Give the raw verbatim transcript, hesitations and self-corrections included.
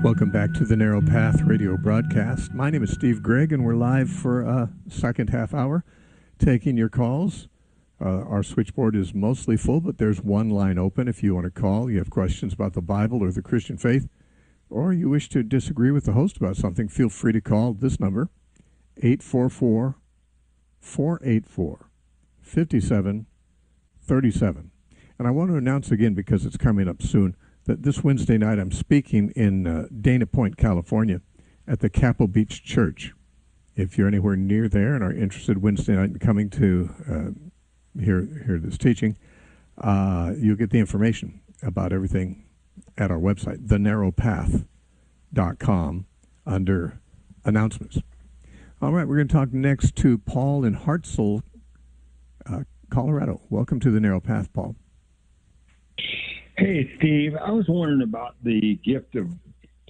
Welcome back to the Narrow Path radio broadcast. My name is Steve Gregg, and we're live for a second half hour taking your calls. Uh, our switchboard is mostly full, but there's one line open if you want to call. You have questions about the Bible or the Christian faith, or you wish to disagree with the host about something, feel free to call this number, eight four four, four eight four, five seven three seven. And I want to announce again, because it's coming up soon, that this Wednesday night I'm speaking in uh, Dana Point, California, at the Capel Beach Church. If you're anywhere near there and are interested Wednesday night in coming to uh, hear, hear this teaching, uh, you'll get the information about everything at our website, the narrow path dot com, under announcements. All right, we're going to talk next to Paul in Hartselle, uh, Colorado. Welcome to the Narrow Path, Paul. Hey, Steve, I was wondering about the gift of